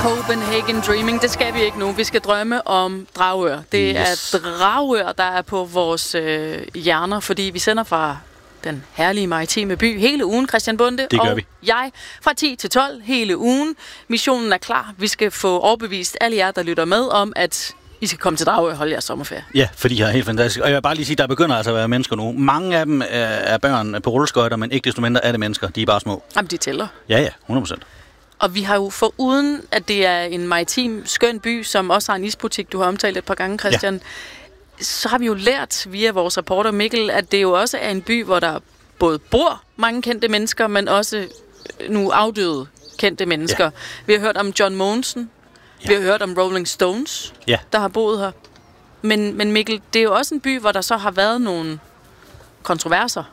Copenhagen Dreaming, det skal vi ikke nu. Vi skal drømme om Dragør. Det er Dragør, der er på vores hjerner, fordi vi sender fra den herlige maritime by hele ugen, Christian Bonde. Det gør vi. Jeg fra 10 til 12 hele ugen. Missionen er klar. Vi skal få overbevist alle jer, der lytter med, om at I skal komme til Dragør og holde jeres sommerferie. Ja, fordi det er helt fantastisk. Og jeg vil bare lige sige, der begynder altså at være mennesker nu. Mange af dem er børn på rulleskøjter, men ikke desto mindre er det mennesker. De er bare små. Jamen, de tæller. Ja, 100%. Og vi har jo foruden, at det er en maritim, skøn by, som også har en isbutik, du har omtalt et par gange, Christian, så har vi jo lært via vores reporter Mikkel, at det jo også er en by, hvor der både bor mange kendte mennesker, men også nu afdøde kendte mennesker. Ja. Vi har hørt om John Mogensen, vi har hørt om Rolling Stones, der har boet her. Men Mikkel, det er jo også en by, hvor der så har været nogle kontroverser.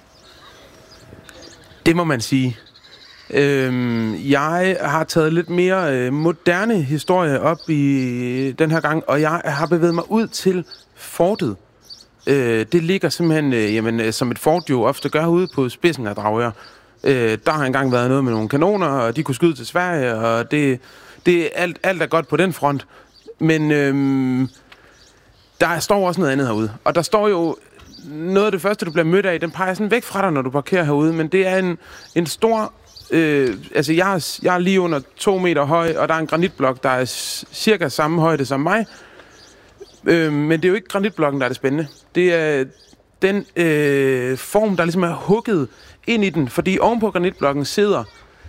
Det må man sige. Jeg har taget lidt mere moderne historie op i den her gang, og jeg har bevæget mig ud til fortet. Det ligger simpelthen, som et fort jo ofte gør ude på spidsen af Dragør. Der har engang været noget med nogle kanoner, og de kunne skyde til Sverige, og det alt er godt på den front. Men der står også noget andet herude. Og der står jo noget af det første, du bliver mødt af, den peger sådan væk fra dig, når du parkerer herude, men det er en stor... jeg er lige under 2 meter høj, og der er en granitblok, der er cirka samme højde som mig. Men det er jo ikke granitblokken, der er det spændende. Det er den form, der ligesom er hugget ind i den, fordi oven på granitblokken sidder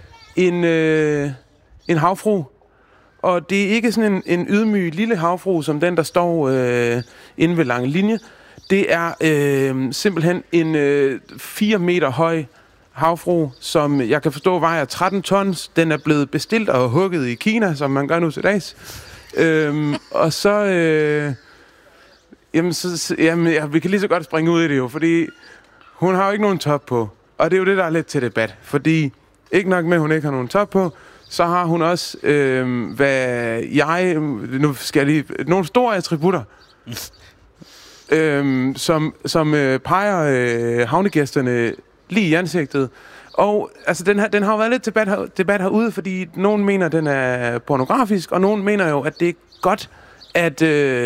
en havfrue. Og det er ikke sådan en ydmyg lille havfrue, som den, der står inde ved Lange Linje. Det er simpelthen en 4 meter høj havfrue, som jeg kan forstå vejer 13 tons. Den er blevet bestilt og hugget i Kina, som man gør nu til dags. Og så... vi kan lige så godt springe ud i det jo, fordi hun har jo ikke nogen top på. Og det er jo det, der er lidt til debat. Fordi ikke nok med, at hun ikke har nogen top på, så har hun også, nogle store attributter, som peger havnegæsterne lige i ansigtet. Og altså, den har jo været lidt debat herude, fordi nogen mener, den er pornografisk, og nogen mener jo, at det er godt, at